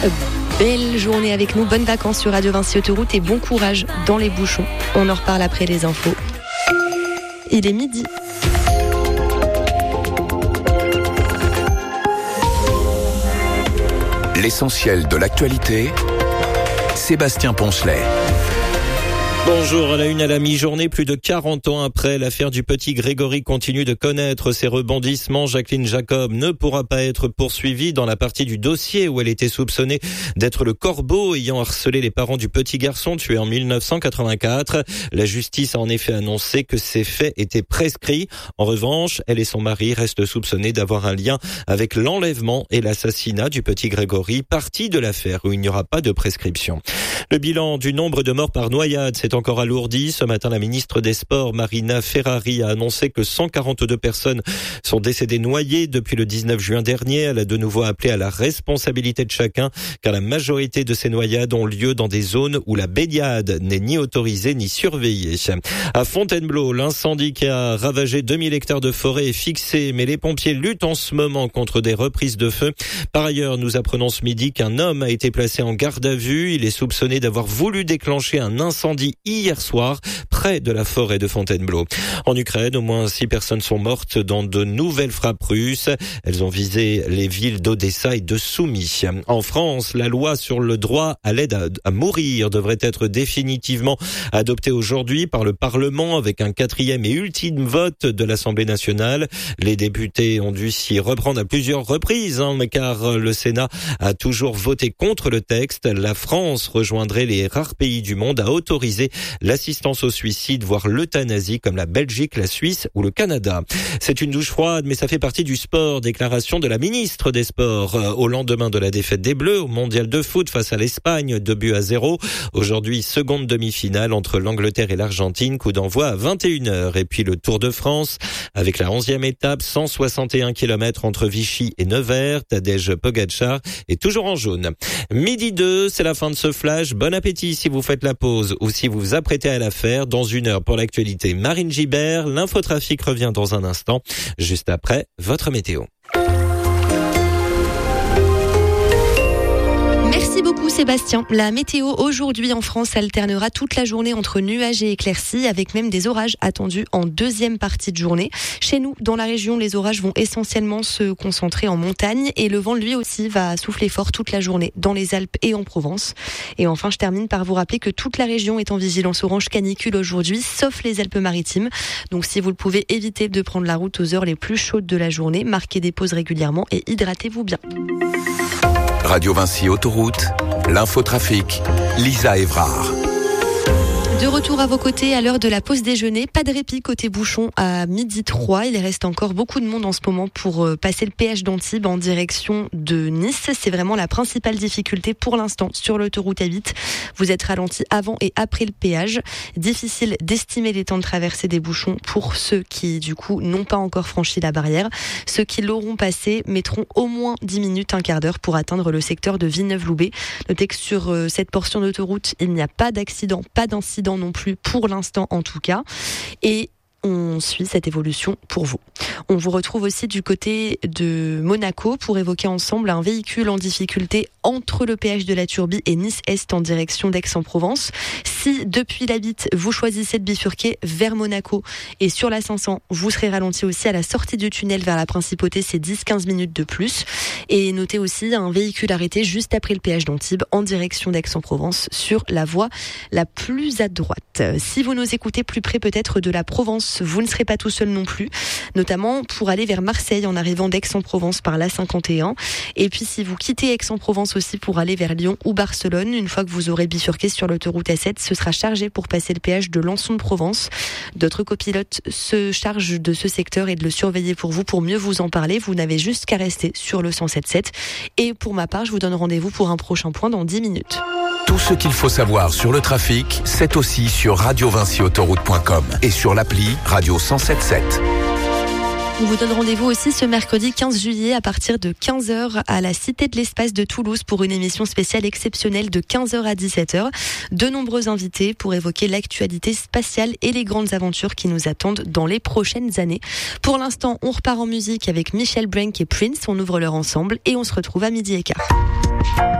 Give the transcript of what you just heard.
Belle journée avec nous, bonnes vacances sur Radio Vinci Autoroute et bon courage dans les bouchons. On en reparle après les infos. Il est midi. L'essentiel de l'actualité, Sébastien Poncelet. Bonjour, à la une à la mi-journée, plus de 40 ans après, l'affaire du petit Grégory continue de connaître ses rebondissements. Jacqueline Jacob ne pourra pas être poursuivie dans la partie du dossier où elle était soupçonnée d'être le corbeau ayant harcelé les parents du petit garçon tué en 1984. La justice a en effet annoncé que ces faits étaient prescrits. En revanche, elle et son mari restent soupçonnés d'avoir un lien avec l'enlèvement et l'assassinat du petit Grégory, partie de l'affaire où il n'y aura pas de prescription. Le bilan du nombre de morts par noyade s'est encore alourdi. Ce matin, la ministre des Sports, Marina Ferrari, a annoncé que 142 personnes sont décédées noyées depuis le 19 juin dernier. Elle a de nouveau appelé à la responsabilité de chacun, car la majorité de ces noyades ont lieu dans des zones où la baignade n'est ni autorisée ni surveillée. À Fontainebleau, l'incendie qui a ravagé 2000 hectares de forêt est fixé, mais les pompiers luttent en ce moment contre des reprises de feu. Par ailleurs, nous apprenons ce midi qu'un homme a été placé en garde à vue. Il est soupçonné d'avoir voulu déclencher un incendie hier soir près de la forêt de Fontainebleau. En Ukraine, au moins 6 personnes sont mortes dans de nouvelles frappes russes. Elles ont visé les villes d'Odessa et de Soumy. En France, la loi sur le droit à l'aide à mourir devrait être définitivement adoptée aujourd'hui par le Parlement avec un 4e et ultime vote de l'Assemblée nationale. Les députés ont dû s'y reprendre à plusieurs reprises, car le Sénat a toujours voté contre le texte. La France rejoindrait les rares pays du monde à autoriser l'assistance au suicide, voire l'euthanasie, comme la Belgique, la Suisse ou le Canada. C'est une douche froide, mais ça fait partie du sport. Déclaration de la ministre des Sports au lendemain de la défaite des Bleus au mondial de foot face à l'Espagne, 2-0. Aujourd'hui, seconde demi-finale entre l'Angleterre et l'Argentine, coup d'envoi à 21h. Et puis le Tour de France, avec la 11e étape, 161 km entre Vichy et Nevers. Tadej Pogačar est toujours en jaune. Midi 2, c'est la fin de ce flash. Bon appétit si vous faites la pause ou si vous vous apprêtez à la faire. Dans 1 heure pour l'actualité, Marine Gibert. L'infotrafic revient dans un instant, juste après votre météo. Merci beaucoup Sébastien. La météo aujourd'hui en France alternera toute la journée entre nuages et éclaircies, avec même des orages attendus en deuxième partie de journée. Chez nous, dans la région, les orages vont essentiellement se concentrer en montagne et le vent lui aussi va souffler fort toute la journée dans les Alpes et en Provence. Et enfin, je termine par vous rappeler que toute la région est en vigilance orange canicule aujourd'hui, sauf les Alpes-Maritimes. Donc si vous le pouvez, évitez de prendre la route aux heures les plus chaudes de la journée, marquez des pauses régulièrement et hydratez-vous bien. Radio Vinci Autoroute, l'infotrafic, Lisa Évrard. De retour à vos côtés à l'heure de la pause déjeuner. Pas de répit côté bouchon à 12h03. Il reste encore beaucoup de monde en ce moment pour passer le péage d'Antibes en direction de Nice. C'est vraiment la principale difficulté pour l'instant sur l'autoroute A8. Vous êtes ralenti avant et après le péage. Difficile d'estimer les temps de traversée des bouchons pour ceux qui, du coup, n'ont pas encore franchi la barrière. Ceux qui l'auront passé mettront au moins 10 minutes, un quart d'heure pour atteindre le secteur de Villeneuve-Loubet. Notez que sur cette portion d'autoroute, il n'y a pas d'accident, pas d'incident non plus pour l'instant en tout cas, et on suit cette évolution pour vous. On vous retrouve aussi du côté de Monaco pour évoquer ensemble un véhicule en difficulté entre le péage de la Turbie et Nice-Est en direction d'Aix-en-Provence. Si depuis la Bitte, vous choisissez de bifurquer vers Monaco et sur la 500, vous serez ralenti aussi à la sortie du tunnel vers la Principauté, c'est 10-15 minutes de plus. Et notez aussi un véhicule arrêté juste après le péage d'Antibes en direction d'Aix-en-Provence sur la voie la plus à droite. Si vous nous écoutez plus près peut-être de la Provence, vous ne serez pas tout seul non plus, notamment pour aller vers Marseille en arrivant d'Aix-en-Provence par l'A51. Et puis si vous quittez Aix-en-Provence aussi pour aller vers Lyon ou Barcelone, une fois que vous aurez bifurqué sur l'autoroute A7, ce sera chargé pour passer le péage de Lançon-de-Provence. D'autres copilotes se chargent de ce secteur et de le surveiller pour vous. Pour mieux vous en parler, vous n'avez juste qu'à rester sur le 107.7. Et pour ma part, je vous donne rendez-vous pour un prochain point dans 10 minutes. Tout ce qu'il faut savoir sur le trafic, c'est aussi sur radiovinciautoroute.com et sur l'appli Radio 107.7. On vous donne rendez-vous aussi ce mercredi 15 juillet à partir de 15h à la Cité de l'Espace de Toulouse pour une émission spéciale exceptionnelle de 15h à 17h. De nombreux invités pour évoquer l'actualité spatiale et les grandes aventures qui nous attendent dans les prochaines années. Pour l'instant, on repart en musique avec Michel Brank et Prince. On ouvre leur ensemble et on se retrouve à 12h15.